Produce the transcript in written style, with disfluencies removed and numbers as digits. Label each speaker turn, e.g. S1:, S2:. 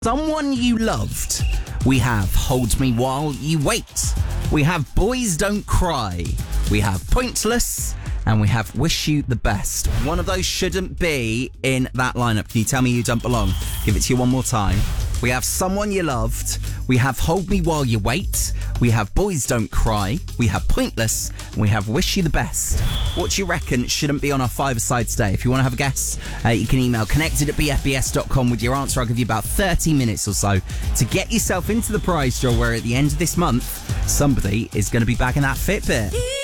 S1: Someone you loved. We have Hold Me While You Wait. We have Boys Don't Cry. We have Pointless. And we have Wish You the Best. One of those shouldn't be in that lineup. Can you tell me you don't belong? Give it to you one more time. We have Someone You Loved. We have Hold Me While You Wait. We have Boys Don't Cry. We have Pointless. And we have Wish You the Best. What do you reckon shouldn't be on our five-a-side today? If you want to have a guess, you can email connected@bfbs.com with your answer. I'll give you about 30 minutes or so to get yourself into the prize draw, where at the end of this month, somebody is going to be bagging that Fitbit.